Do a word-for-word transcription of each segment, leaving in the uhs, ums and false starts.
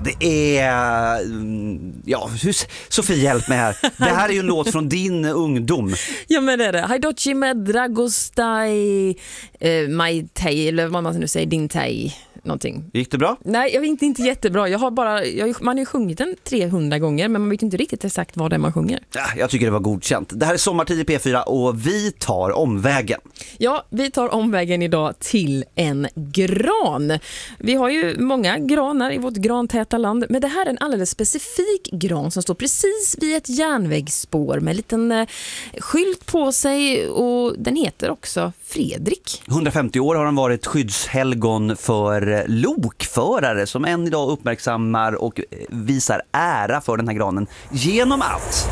Det är... Ja, Sofie, hjälp mig här. Det här är ju en låt från din ungdom. Ja, men det är det. Hajdochi med Dragostaj eh, Mai Tei, eller vad man nu säger, din Tei. Någonting. Gick det bra? Nej, jag vet inte, inte jättebra. Jag har bara, jag, man har ju sjungit den trehundra gånger, men man vet inte riktigt exakt vad det är man sjunger. Ja, jag tycker det var godkänt. Det här är Sommartid i P fyra och vi tar omvägen. Ja, vi tar omvägen idag till en gran. Vi har ju många granar i vårt grantäta land, men det här är en alldeles specifik gran som står precis vid ett järnvägsspår med en liten eh, skylt på sig, och den heter också Fredrik. hundrafemtio år har han varit skyddshelgon för lokförare som än idag uppmärksammar och visar ära för den här granen genom att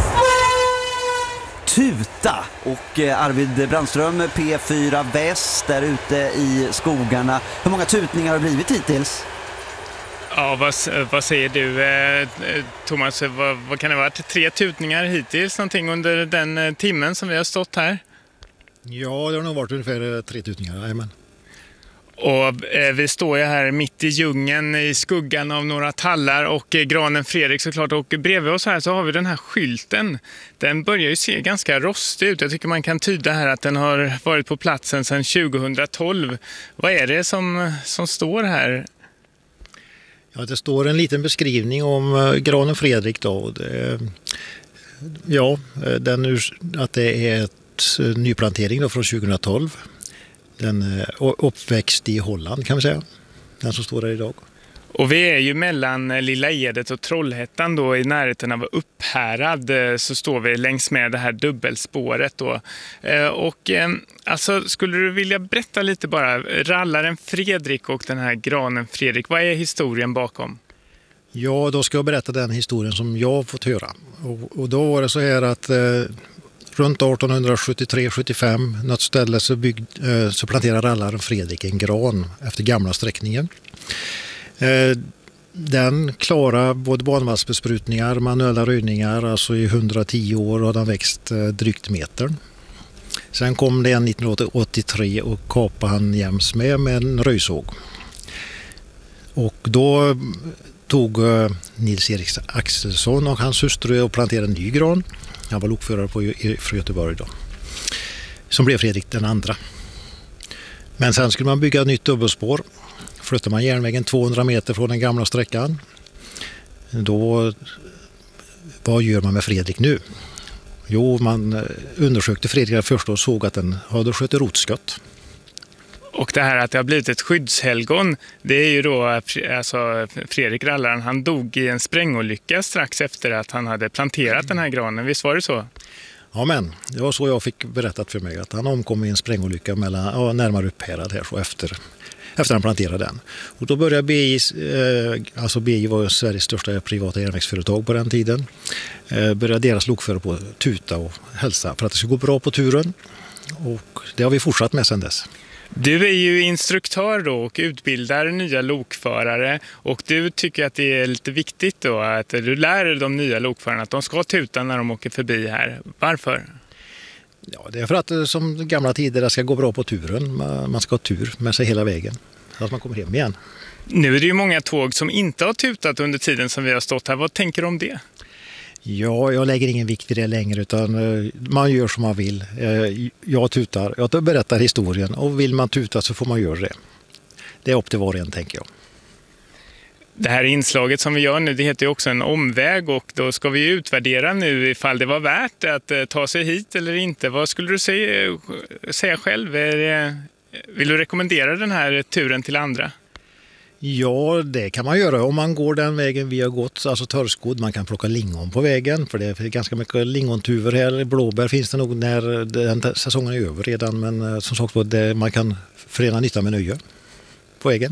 tuta. Och Arvid Brandström, P fyra Väst, där ute i skogarna. Hur många tutningar har det blivit hittills? Ja, vad, vad säger du, eh, Thomas? Vad, vad kan det vara? Tre tutningar hittills, någonting under den timmen som vi har stått här? Ja, det har nog varit ungefär tre tutningar, amen. Och eh, vi står ju här mitt i djungeln i skuggan av några tallar och eh, granen Fredrik såklart, och bredvid oss här så har vi den här skylten. Den börjar ju se ganska rostig ut. Jag tycker man kan tyda här att den har varit på platsen sedan tjugohundratolv. Vad är det som, som står här? Ja, det står en liten beskrivning om uh, granen Fredrik då. Det, ja, den, att det är ett uh, nyplantering då från tjugohundratolv. Den är uppväxt i Holland, kan vi säga. Den som står där idag. Och vi är ju mellan Lilla Edet och Trollhättan då, i närheten av Upphärad, så står vi längs med det här dubbelspåret då. Och alltså, skulle du vilja berätta lite bara, rallaren Fredrik och den här granen Fredrik, vad är historien bakom? Ja, då ska jag berätta den historien som jag har fått höra. Och, och då var det så här att eh, runt arton sjuttiotre sjuttiofem, något ställe så, byggd, eh, så planterade rallaren Fredrik en gran efter gamla sträckningen. Eh, den klarar både banvallsbesprutningar, manuella röjningar, alltså i hundratio år har den växt eh, drygt metern. Sen kom det en nittonhundraåttiotre och kapade han jäms med med en röjsåg. Och då tog eh, Nils-Erik Axelsson och hans hustru och planterade en ny gran. Han var lokförare på, från Göteborg då. Som blev Fredrik den andra. Men sen skulle man bygga ett nytt dubbelspår. Flyttar man järnvägen tvåhundra meter från den gamla sträckan. Då, vad gör man med Fredrik nu? Jo, man undersökte Fredrik först och såg att den hade skjutit rotskott. Och det här att det har blivit ett skyddshelgon, det är ju då, alltså Fredrik rallaren, han dog i en sprängolycka strax efter att han hade planterat den här granen. Visst var det så? Ja, men det var så jag fick berättat för mig, att han omkom i en sprängolycka mellan, ja, närmare Upphärad här så efter, efter han planterade den. Och då började B I, eh, alltså B I var Sveriges största privata järnvägsföretag på den tiden, eh, började deras lokförare på tuta och hälsa för att det skulle gå bra på turen. Och det har vi fortsatt med sedan dess. Du är ju instruktör då och utbildar nya lokförare, och du tycker att det är lite viktigt då att du lär de nya lokförarna att de ska tuta när de åker förbi här. Varför? Ja, det är för att som gamla tider det ska gå bra på turen. Man ska ha tur med sig hela vägen så att man kommer hem igen. Nu är det ju många tåg som inte har tutat under tiden som vi har stått här. Vad tänker du om det? Ja, jag lägger ingen vikt i det längre, utan man gör som man vill. Jag tutar, jag berättar historien, och vill man tuta så får man göra det. Det är upp till var och en, tänker jag. Det här inslaget som vi gör nu, det heter ju också en omväg, och då ska vi utvärdera nu ifall det var värt att ta sig hit eller inte. Vad skulle du säga, säga själv? Är det, vill du rekommendera den här turen till andra? Ja, det kan man göra om man går den vägen vi har gått, alltså törskod. Man kan plocka lingon på vägen, för det är ganska mycket lingontuvor här. Blåbär finns det nog när den säsongen är över redan, men som sagt det, man kan förena nytta med nöje på vägen.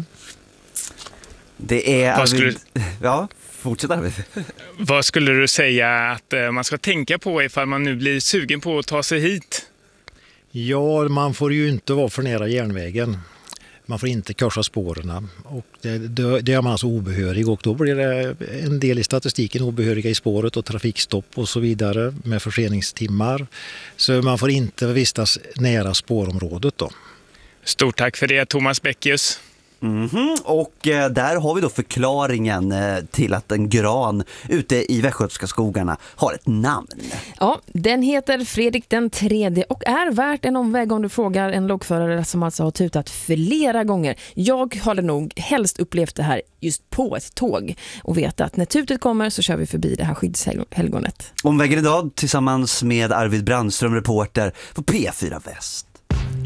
Det är... Vad skulle, ja, fortsätt Arvid. Vad skulle du säga att man ska tänka på ifall man nu blir sugen på att ta sig hit? Ja, man får ju inte vara för nära järnvägen. Man får inte korsa spåren, och det, det, det är man alltså obehörig, och då blir det en del i statistiken obehöriga i spåret och trafikstopp och så vidare med förseningstimmar. Så man får inte vistas nära spårområdet då. Stort tack för det, Thomas Beckius. Mm-hmm. Och eh, där har vi då förklaringen eh, till att en gran ute i västgötska skogarna har ett namn. Ja, den heter Fredrik den tredje och är värt en omväg om du frågar en lokförare som alltså har tutat flera gånger. Jag har nog helst upplevt det här just på ett tåg och vet att när tutet kommer så kör vi förbi det här skyddshelgonet. Omvägen idag tillsammans med Arvid Brandström, reporter på P fyra Väst.